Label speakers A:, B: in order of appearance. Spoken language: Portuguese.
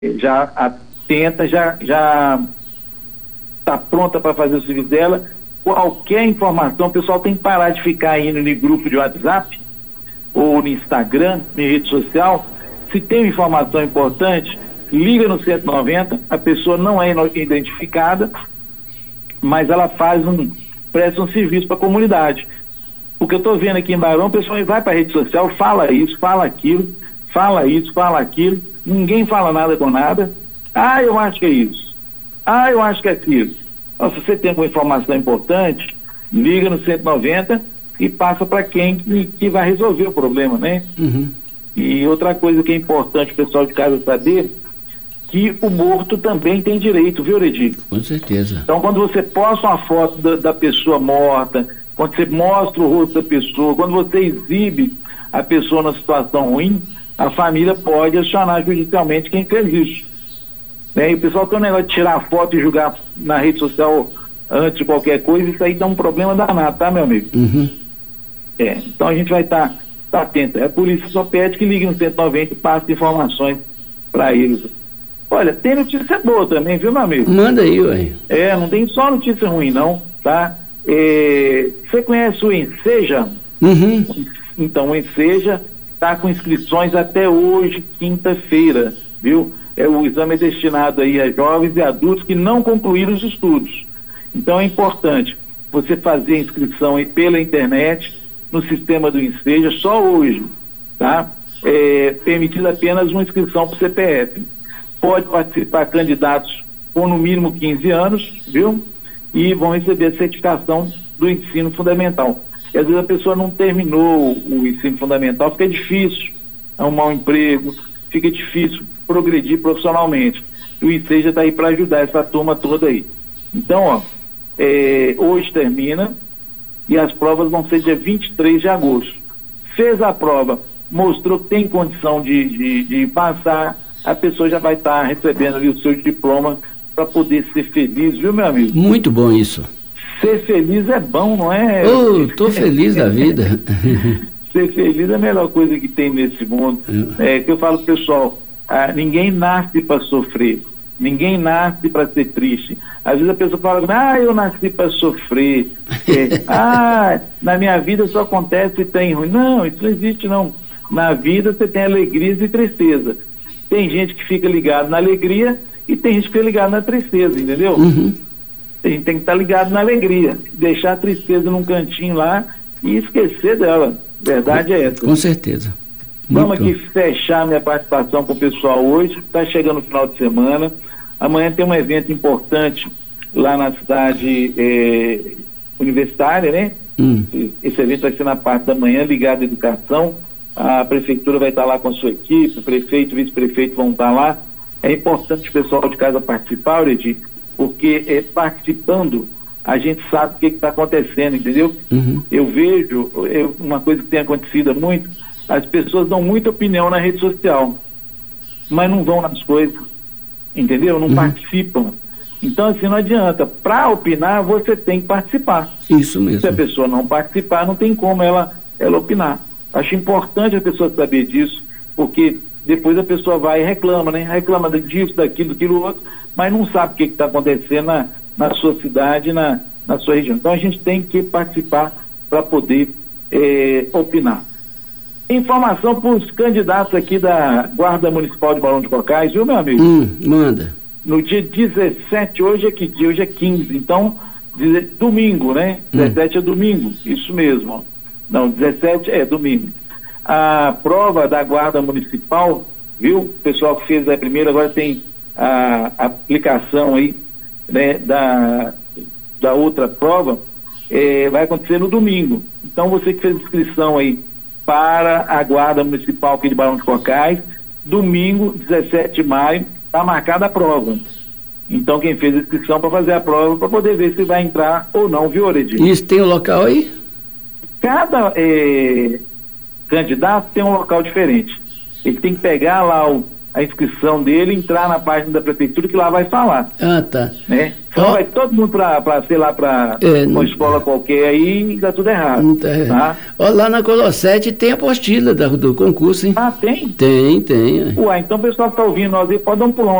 A: já atenta, já está pronta para fazer o serviço dela. Qualquer informação, o pessoal tem que parar de ficar indo no grupo de WhatsApp ou no Instagram, em rede social. Se tem uma informação importante, liga no 190, a pessoa não é identificada, mas ela presta um serviço para a comunidade. O que eu estou vendo aqui em Barão, o pessoal vai para a rede social, fala isso, fala aquilo, fala isso, fala aquilo, ninguém fala nada com nada. Ah, eu acho que é isso. Ah, eu acho que é aquilo. Então, se você tem alguma informação importante, liga no 190 e passa para quem que vai resolver o problema, né?
B: Uhum.
A: E outra coisa que é importante o pessoal de casa saber, que o morto também tem direito, viu, Edir?
B: Com certeza.
A: Então, quando você posta uma foto da pessoa morta, quando você mostra o rosto da pessoa, quando você exibe a pessoa numa situação ruim, a família pode acionar judicialmente quem fez isso. E o pessoal tem um negócio de tirar foto e jogar na rede social antes de qualquer coisa, isso aí dá um problema danado, tá, meu amigo?
B: Uhum.
A: Então a gente vai estar atento. A polícia só pede que ligue no 190 e passe informações para eles. Olha, tem notícia boa também, viu, meu amigo?
B: Manda aí, ué.
A: Não tem só notícia ruim, não, tá? Você conhece o Enseja?
B: Uhum.
A: Então, o Enseja está com inscrições até hoje, quinta-feira, viu? O exame é destinado aí a jovens e adultos que não concluíram os estudos. Então, é importante você fazer a inscrição aí pela internet, no sistema do Enseja, só hoje, tá? Permitida apenas uma inscrição por CPF. Pode participar candidatos com no mínimo 15 anos, viu? E vão receber a certificação do ensino fundamental. E às vezes a pessoa não terminou o ensino fundamental, fica difícil arrumar um emprego, fica difícil progredir profissionalmente. E o Enseja está aí para ajudar essa turma toda aí. Então, hoje termina e as provas vão ser dia 23 de agosto. Fez a prova, mostrou que tem condição de passar, a pessoa já vai estar recebendo ali o seu diploma para poder ser feliz, viu, meu amigo?
B: Muito bom isso.
A: Ser feliz é bom, não é?
B: Tô feliz da vida.
A: Ser feliz é a melhor coisa que tem nesse mundo. Que eu falo pro pessoal, ninguém nasce para sofrer, ninguém nasce para ser triste. Às vezes a pessoa fala, eu nasci para sofrer, na minha vida só acontece e tem ruim. Não, isso não existe não. Na vida você tem alegrias e tristeza. Tem gente que fica ligado na alegria e tem gente que fica ligado na tristeza, entendeu?
B: Uhum.
A: A gente tem que estar ligado na alegria, deixar a tristeza num cantinho lá e esquecer dela. Verdade é essa.
B: Com certeza.
A: Vamos aqui fechar minha participação com o pessoal hoje. Está chegando o final de semana. Amanhã tem um evento importante lá na cidade universitária, né? Esse evento vai ser na parte da manhã, ligado à educação. A prefeitura vai estar lá com a sua equipe, o prefeito, o vice-prefeito vão estar lá. É importante o pessoal de casa participar, Edir, porque participando a gente sabe o que está acontecendo, entendeu?
B: Uhum.
A: Eu vejo uma coisa que tem acontecido muito, as pessoas dão muita opinião na rede social, mas não vão nas coisas, entendeu? Não participam. Então, assim, não adianta. Para opinar, você tem que participar.
B: Isso mesmo.
A: Se a pessoa não participar, não tem como ela opinar. Acho importante a pessoa saber disso, porque depois a pessoa vai e reclama, né? Reclama disso, daquilo outro, mas não sabe o que está acontecendo na sua cidade, na sua região. Então a gente tem que participar para poder opinar. Informação para os candidatos aqui da Guarda Municipal de Barão de Cocais, viu, meu amigo?
B: Manda.
A: No dia 17, hoje é que dia? Hoje é 15, então, domingo, né? 17 é domingo, isso mesmo. Não, 17 é domingo. A prova da Guarda Municipal, viu? O pessoal que fez a primeira, agora tem a aplicação aí, né, da outra prova, vai acontecer no domingo. Então, você que fez inscrição aí para a Guarda Municipal aqui de Barão de Cocais, domingo, 17 de maio, está marcada a prova. Então, quem fez a inscrição para fazer a prova, para poder ver se vai entrar ou não, viu, Oredir?
B: Isso tem o local aí?
A: Cada candidato tem um local diferente. Ele tem que pegar lá a inscrição dele, entrar na página da prefeitura que lá vai falar.
B: Ah, tá.
A: Né? Então vai todo mundo para sei lá, para uma escola qualquer aí e dá tudo errado.
B: Não tá. Ó, lá na Colossete tem a apostila do concurso, hein?
A: Ah, tem?
B: Tem.
A: Uai, então o pessoal que está ouvindo nós aí pode dar um pulão